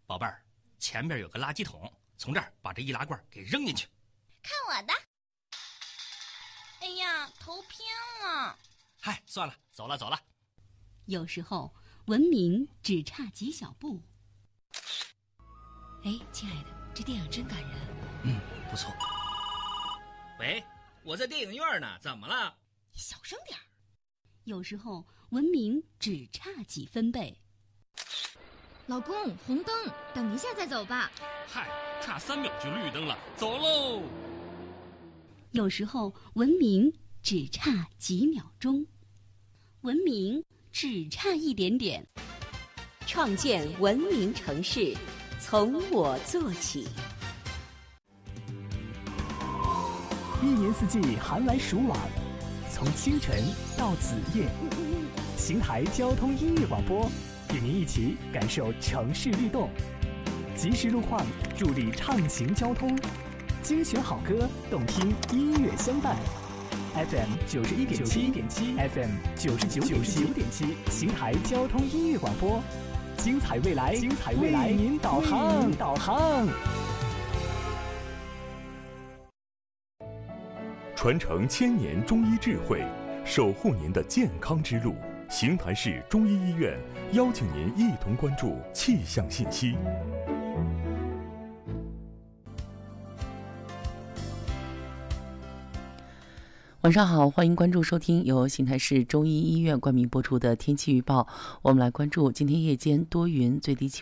宝贝儿，前边有个垃圾桶，从这儿把这易拉罐给扔进去。 看我的！哎呀，头偏了。 嗨，算了，走了。 有时候文明只差几小步。 哎，亲爱的，这电影真感人。 不错。 喂，我在电影院呢，怎么了？ 你小声点儿。 有时候文明只差几分贝。 老公，红灯，等一下再走吧。 嗨，差3秒就绿灯了，走喽。 有时候文明只差几秒钟，文明只差一点点。 创建文明城市，从我做起。 一年四季寒来暑往，从清晨到子夜，邢台交通音乐广播与您一起感受城市律动，及时路况助力畅行交通，精选好歌，动听音乐相伴。FM 91.7 FM 99.7，邢台交通音乐广播，精彩未来，为您导航。 传承1000年中医智慧，守护您的健康之路。邢台市中医医院邀请您一同关注气象信息。 晚上好，欢迎关注收听由邢台市中医医院冠名播出的天气预报。我们来关注今天夜间多云，最低气